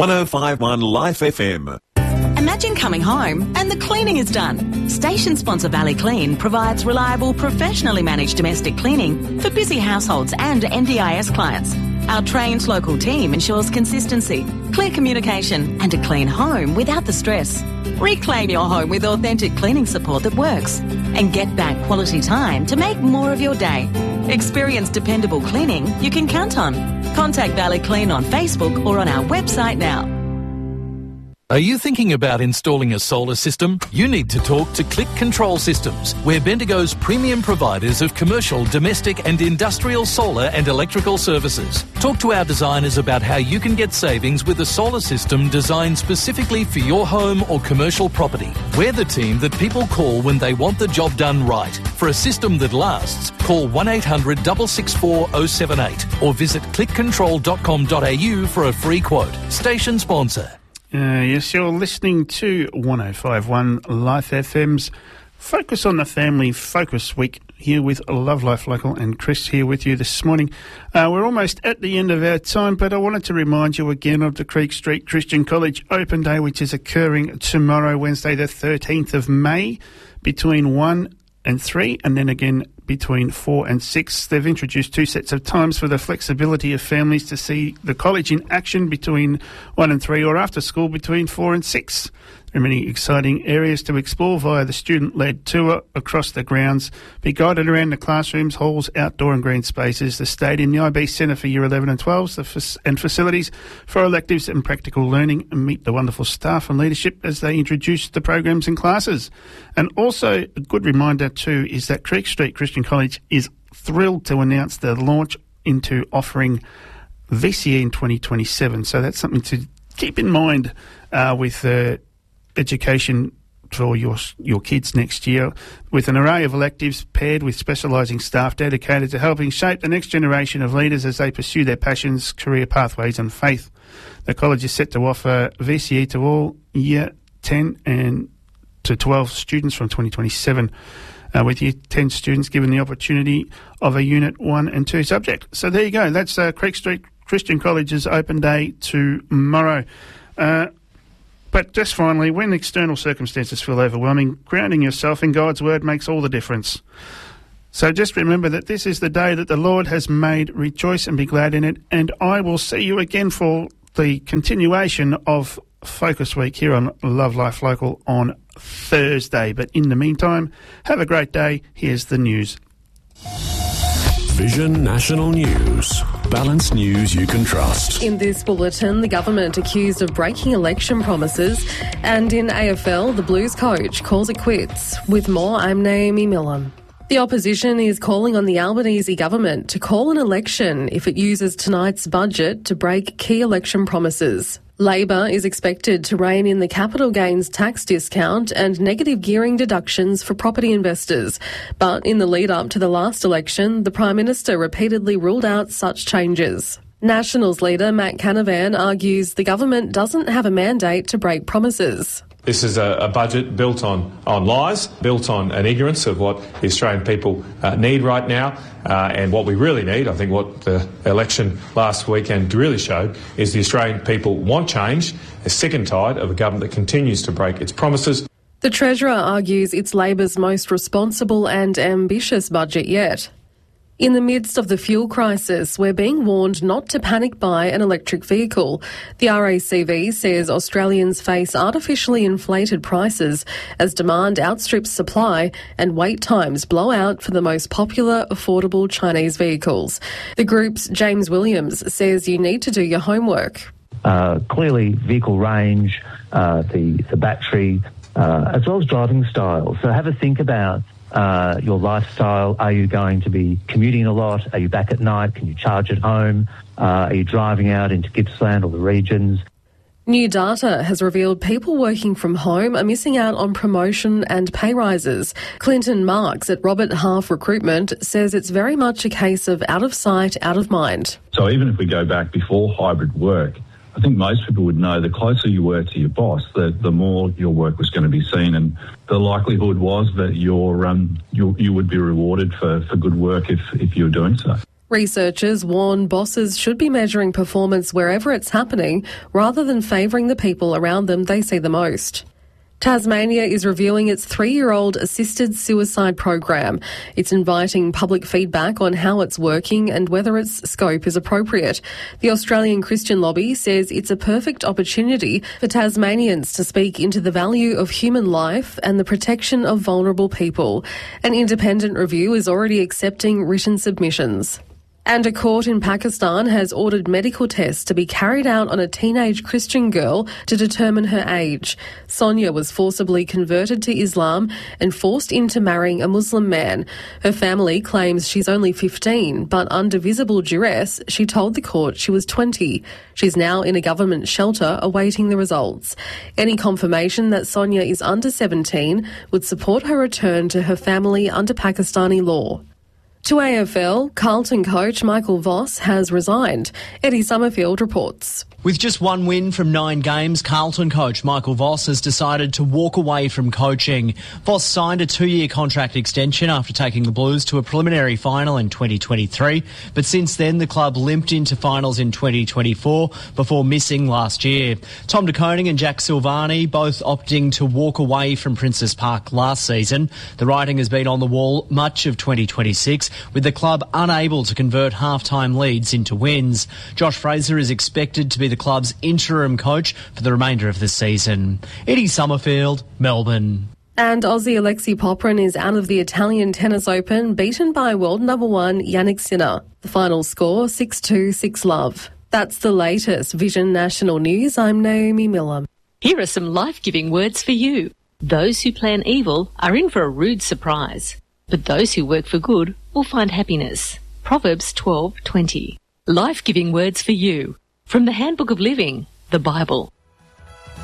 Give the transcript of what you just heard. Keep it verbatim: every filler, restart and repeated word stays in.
one oh five point one Life F M. Imagine coming home and the cleaning is done. Station sponsor Valley Clean provides reliable, professionally managed domestic cleaning for busy households and N D I S clients. Our trained local team ensures consistency, clear communication and a clean home without the stress. Reclaim your home with authentic cleaning support that works and get back quality time to make more of your day. Experience dependable cleaning you can count on. Contact Valley Clean on Facebook or on our website now. Are you thinking about installing a solar system? You need to talk to Click Control Systems. We're Bendigo's premium providers of commercial, domestic and industrial solar and electrical services. Talk to our designers about how you can get savings with a solar system designed specifically for your home or commercial property. We're the team that people call when they want the job done right. For a system that lasts, call one eight hundred six six four oh seven eight or visit click control dot com dot a u for a free quote. Station sponsor. Uh, yes, you're listening to one oh five point one Life F M's Focus on the Family Focus Week here with Love Life Local and Chris here with you this morning. Uh, we're almost at the end of our time, but I wanted to remind you again of the Creek Street Christian College Open Day, which is occurring tomorrow, Wednesday the thirteenth of May, between one and three, and then again between four and six. They've introduced two sets of times for the flexibility of families to see the college in action between one and three, or after school between four and six. There are many exciting areas to explore via the student-led tour across the grounds. Be guided around the classrooms, halls, outdoor and green spaces, the stadium, the I B Centre for Year eleven and twelves, the f- and facilities for electives and practical learning, and meet the wonderful staff and leadership as they introduce the programs and classes. And also, a good reminder too is that Creek Street Christian College is thrilled to announce the launch into offering V C E in twenty twenty-seven. So that's something to keep in mind uh, with uh, education for your your kids next year, with an array of electives paired with specialising staff dedicated to helping shape the next generation of leaders as they pursue their passions, career pathways and faith. The college is set to offer V C E to all Year ten and to twelve students from twenty twenty-seven, uh, with Year ten students given the opportunity of a Unit one and two subject. So there you go. That's uh, Creek Street Christian College's open day tomorrow. Uh, But just finally, when external circumstances feel overwhelming, grounding yourself in God's Word makes all the difference. So just remember that this is the day that the Lord has made. Rejoice and be glad in it. And I will see you again for the continuation of Focus Week here on Love Life Local on Thursday. But in the meantime, have a great day. Here's the news. Vision National News. Balanced news you can trust. In this bulletin, the government accused of breaking election promises, and in A F L, the Blues coach calls it quits. With more, I'm Naomi Millen. The opposition is calling on the Albanese government to call an election if it uses tonight's budget to break key election promises. Labor is expected to rein in the capital gains tax discount and negative gearing deductions for property investors. But in the lead-up to the last election, the Prime Minister repeatedly ruled out such changes. Nationals leader Matt Canavan argues the government doesn't have a mandate to break promises. This is a, a budget built on, on lies, built on an ignorance of what the Australian people uh, need right now. Uh, and what we really need, I think what the election last weekend really showed, is the Australian people want change. They're sick and tired of a government that continues to break its promises. The Treasurer argues it's Labor's most responsible and ambitious budget yet. In the midst of the fuel crisis, we're being warned not to panic buy an electric vehicle. The R A C V says Australians face artificially inflated prices as demand outstrips supply and wait times blow out for the most popular, affordable Chinese vehicles. The group's James Williams says you need to do your homework. Uh, clearly, vehicle range, uh, the, the battery, uh, as well as driving style. So have a think about Uh, your lifestyle. Are you going to be commuting a lot? Are you back at night? Can you charge at home? Uh, are you driving out into Gippsland or the regions? New data has revealed people working from home are missing out on promotion and pay rises. Clinton Marks at Robert Half Recruitment says it's very much a case of out of sight, out of mind. So even if we go back before hybrid work, I think most people would know the closer you were to your boss, the, the more your work was going to be seen, and the likelihood was that your, um, you, you would be rewarded for, for good work if, if you were doing so. Researchers warn bosses should be measuring performance wherever it's happening rather than favouring the people around them they see the most. Tasmania is reviewing its three-year-old assisted suicide program. It's inviting public feedback on how it's working and whether its scope is appropriate. The Australian Christian Lobby says it's a perfect opportunity for Tasmanians to speak into the value of human life and the protection of vulnerable people. An independent review is already accepting written submissions. And a court in Pakistan has ordered medical tests to be carried out on a teenage Christian girl to determine her age. Sonia was forcibly converted to Islam and forced into marrying a Muslim man. Her family claims she's only fifteen, but under visible duress, she told the court she was twenty. She's now in a government shelter awaiting the results. Any confirmation that Sonia is under seventeen would support her return to her family under Pakistani law. To A F L, Carlton coach Michael Voss has resigned. Eddie Summerfield reports. With just one win from nine games, Carlton coach Michael Voss has decided to walk away from coaching. Voss signed a two-year contract extension after taking the Blues to a preliminary final in twenty twenty-three, but since then the club limped into finals in twenty twenty-four before missing last year. Tom De Koning and Jack Silvani both opting to walk away from Princes Park last season. The writing has been on the wall much of twenty twenty-six, with the club unable to convert half-time leads into wins. Josh Fraser is expected to be the club's interim coach for the remainder of the season. Eddie Summerfield, Melbourne. And Aussie Alexei Poprin is out of the Italian Tennis Open, beaten by world number one Yannick Sinner. The final score, six two, six love. That's the latest Vision National News. I'm Naomi Miller. Here are some life-giving words for you. Those who plan evil are in for a rude surprise, but those who work for good will find happiness. Proverbs twelve twenty. Life-giving words for you from the Handbook of Living, the Bible.